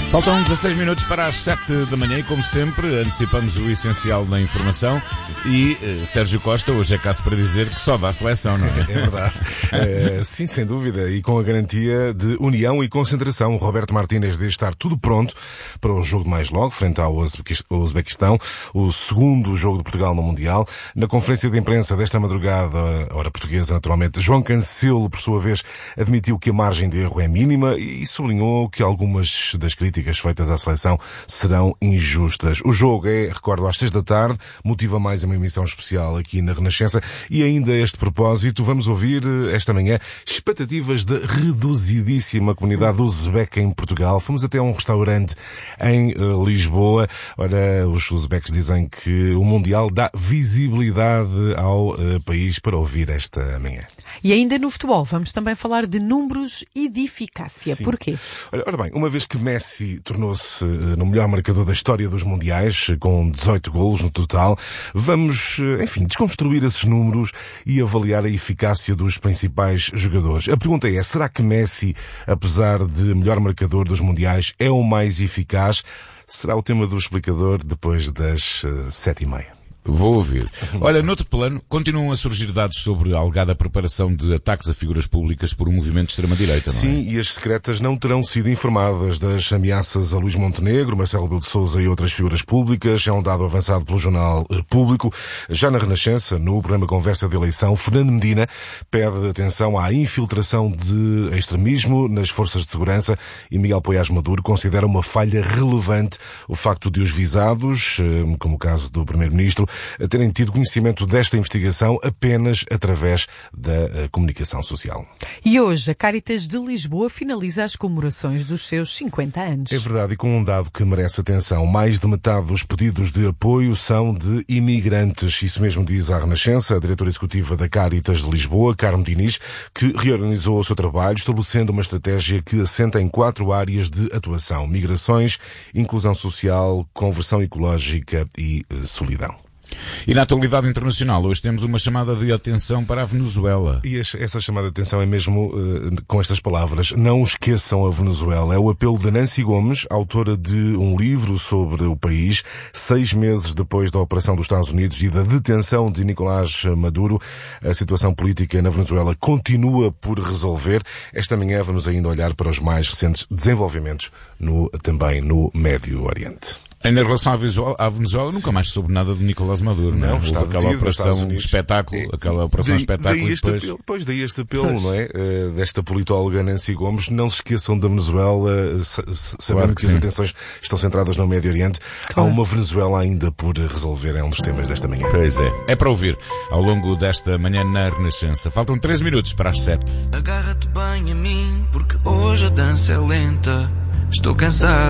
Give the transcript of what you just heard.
Faltam 16 minutos para as 7 da manhã e, como sempre, antecipamos o essencial da informação e Sérgio Costa hoje é caso para dizer que só dá seleção, não é? É verdade. Sim, sem dúvida, e com a garantia de união e concentração. O Roberto Martínez diz estar tudo pronto para o jogo de mais logo, frente ao Uzbequistão, o segundo jogo de Portugal no Mundial. Na conferência de imprensa desta madrugada, hora portuguesa, naturalmente, João Cancelo, por sua vez, admitiu que a margem de erro é mínima e sublinhou que algumas das críticas feitas à seleção serão injustas. O jogo é, recordo, às 6 da tarde, motiva mais uma emissão especial aqui na Renascença e ainda a este propósito vamos ouvir esta manhã expectativas da reduzidíssima comunidade uzbeca em Portugal. Fomos até a um restaurante em Lisboa. Ora, os uzbeques dizem que o Mundial dá visibilidade ao país para ouvir esta manhã. E ainda no futebol, vamos também falar de números e de eficácia. Sim. Porquê? Ora bem, uma vez que Messi tornou-se no melhor marcador da história dos Mundiais, com 18 golos no total, vamos, enfim, desconstruir esses números e avaliar a eficácia dos principais jogadores. A pergunta é, será que Messi, apesar de melhor marcador dos Mundiais, é o mais eficaz? Será o tema do explicador depois das 7h30. Vou ouvir. Olha, noutro plano, continuam a surgir dados sobre a alegada preparação de ataques a figuras públicas por um movimento de extrema-direita, não é? Sim, e as secretas não terão sido informadas das ameaças a Luís Montenegro, Marcelo Rebelo de Sousa e outras figuras públicas. É um dado avançado pelo Jornal Público. Já na Renascença, no programa Conversa de Eleição, Fernando Medina pede atenção à infiltração de extremismo nas forças de segurança e Miguel Poiás Maduro considera uma falha relevante o facto de os visados, como o caso do Primeiro-Ministro, a terem tido conhecimento desta investigação apenas através da comunicação social. E hoje a Cáritas de Lisboa finaliza as comemorações dos seus 50 anos. É verdade, e com um dado que merece atenção. Mais de metade dos pedidos de apoio são de imigrantes. Isso mesmo diz a Renascença, a diretora executiva da Cáritas de Lisboa, Carmo Diniz, que reorganizou o seu trabalho, estabelecendo uma estratégia que assenta em 4 áreas de atuação: migrações, inclusão social, conversão ecológica e solidão. E na atualidade internacional, hoje temos uma chamada de atenção para a Venezuela. E essa chamada de atenção é mesmo com estas palavras: não esqueçam a Venezuela. É o apelo de Nancy Gomes, autora de um livro sobre o país, 6 meses depois da operação dos Estados Unidos e da detenção de Nicolás Maduro. A situação política na Venezuela continua por resolver. Esta manhã vamos ainda olhar para os mais recentes desenvolvimentos também no Médio Oriente. Em relação à Venezuela, nunca mais soube nada de Nicolás Maduro, não é? Está Houve aquela operação espetáculo, daí este apelo, não é? Desta politóloga Nancy Gomes: não se esqueçam da Venezuela, sabendo Claro que sim. as atenções estão centradas no Médio Oriente. Claro. Há uma Venezuela ainda por resolver, é um dos temas desta manhã. Pois é. É para ouvir ao longo desta manhã na Renascença. Faltam 3 minutos para as 7. Agarra-te bem a mim, porque hoje a dança é lenta. Estou cansado.